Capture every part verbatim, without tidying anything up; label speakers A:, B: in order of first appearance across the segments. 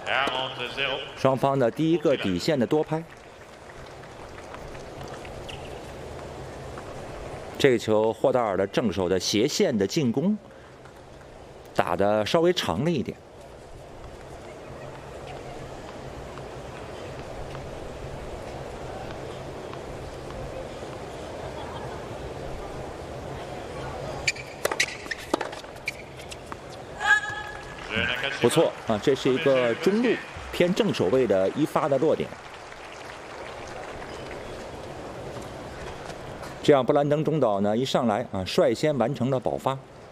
A: 双方的第一个底线的多拍。这个球霍达尔的正手的斜线的进攻打得稍微长了一点。 不错啊，这是一个中路偏正手位的一发的落点。这样，布兰登中岛呢一上来啊，率先完成了保发。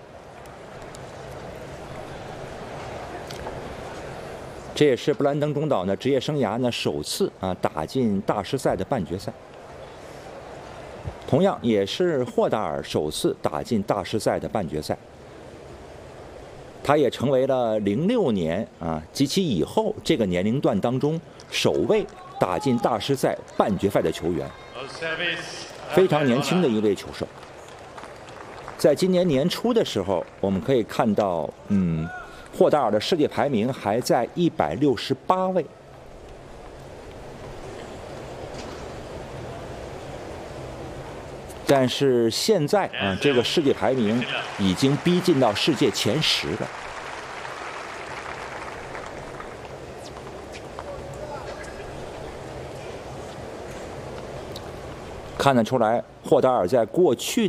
A: 这也是布兰登中岛呢职业生涯呢首次啊打进大师赛的半决赛。同样也是霍达尔首次打进大师赛的半决赛。 他也成为了零六年啊及其以后这个年龄段当中首位打进大师赛半决赛的球员，非常年轻的一位球手。在今年年初的时候，我们可以看到，嗯，霍达尔的世界排名还在一百六十八位。 但是现在啊，这个世界排名已经逼近到世界前十了。看得出来，霍达尔在过去。